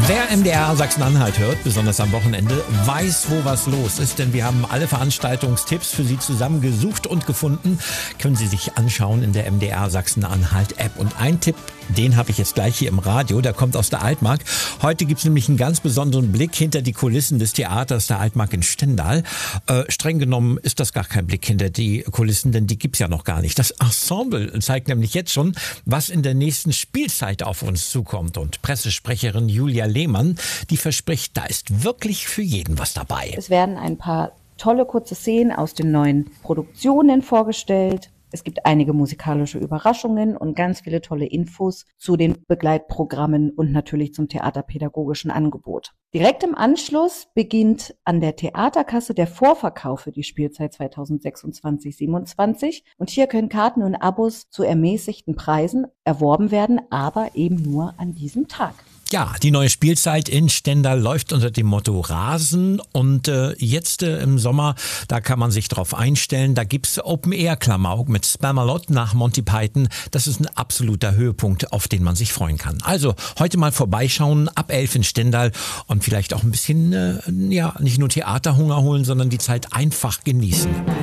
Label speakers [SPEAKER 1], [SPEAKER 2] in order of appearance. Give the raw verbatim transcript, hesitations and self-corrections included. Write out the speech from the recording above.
[SPEAKER 1] Wer M D R Sachsen-Anhalt hört, besonders am Wochenende, weiß, wo was los ist, denn wir haben alle Veranstaltungstipps für Sie zusammengesucht und gefunden. Können Sie sich anschauen in der M D R Sachsen-Anhalt App. Und ein Tipp, den habe ich jetzt gleich hier im Radio, der kommt aus der Altmark. Heute gibt es nämlich einen ganz besonderen Blick hinter die Kulissen des Theaters der Altmark in Stendal. Äh, streng genommen ist das gar kein Blick hinter die Kulissen, denn die gibt's ja noch gar nicht. Das Ensemble zeigt nämlich jetzt schon, was in der nächsten Spielzeit auf uns zukommt. Und Pressesprecherin Julia Lehmann, die verspricht, da ist wirklich für jeden was dabei.
[SPEAKER 2] Es werden ein paar tolle kurze Szenen aus den neuen Produktionen vorgestellt. Es gibt einige musikalische Überraschungen und ganz viele tolle Infos zu den Begleitprogrammen und natürlich zum theaterpädagogischen Angebot. Direkt im Anschluss beginnt an der Theaterkasse der Vorverkauf für die Spielzeit zweitausendsechsundzwanzig siebenundzwanzig. Und hier können Karten und Abos zu ermäßigten Preisen erworben werden, aber eben nur an diesem Tag.
[SPEAKER 1] Ja, die neue Spielzeit in Stendal läuft unter dem Motto Rasen und äh, jetzt äh, im Sommer, da kann man sich drauf einstellen, da gibt's Open-Air-Klamauk mit Spamalot nach Monty Python. Das ist ein absoluter Höhepunkt, auf den man sich freuen kann. Also heute mal vorbeischauen, ab elf in Stendal und vielleicht auch ein bisschen, äh, ja, nicht nur Theaterhunger holen, sondern die Zeit einfach genießen.